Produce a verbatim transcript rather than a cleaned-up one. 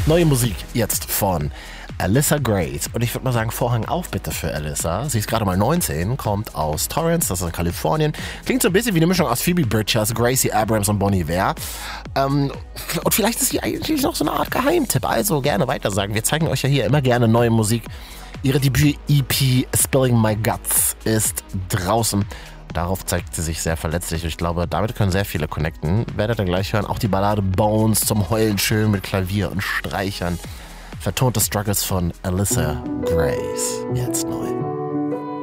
Neue Musik jetzt von Alyssa Grace. Und ich würde mal sagen, Vorhang auf bitte für Alyssa. Sie ist gerade mal neunzehn, kommt aus Torrance, das ist in Kalifornien. Klingt so ein bisschen wie eine Mischung aus Phoebe Bridgers, Gracie Abrams und Bon Iver. Ähm, und vielleicht ist sie eigentlich noch so eine Art Geheimtipp. Also gerne weitersagen. Wir zeigen euch ja hier immer gerne neue Musik. Ihre Debüt-E P Spilling My Guts ist draußen. Darauf zeigt sie sich sehr verletzlich. Ich glaube, damit können sehr viele connecten. Werdet ihr gleich hören. Auch die Ballade Bones zum Heulen schön mit Klavier und Streichern. Vertonte Struggles von Alyssa Grace. Jetzt neu.